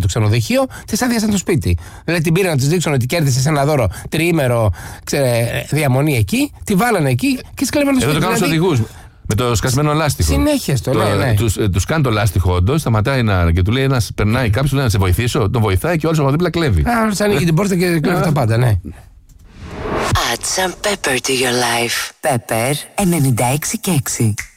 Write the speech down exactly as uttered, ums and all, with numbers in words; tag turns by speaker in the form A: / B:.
A: το ξενοδοχείο, της άδειασαν το σπίτι. Δηλαδή την πήραν να της δείξουν ότι κέρδισε ένα δώρο τριήμερο ξέρε, διαμονή εκεί, τη βάλανε εκεί και της κλέβανε το σπίτι.
B: Εδώ το κάνουν στους οδηγούς. Με το σκασμένο λάστιχο.
A: Συνέχεια στο,
B: το,
A: ναι, ναι.
B: Τους, τους κάνει το λάστιχο, όντως, σταματάει ένα, και του λέει ένας, περνάει κάποιος, του λέει να σε βοηθήσω. Τον βοηθάει και όλος από δίπλα κλέβει.
A: Α, σαν ανοίγει την πόρτα και κλέβει τα πάντα, ναι.
C: Add some pepper to your life. Pepper ενενήντα έξι και έξι.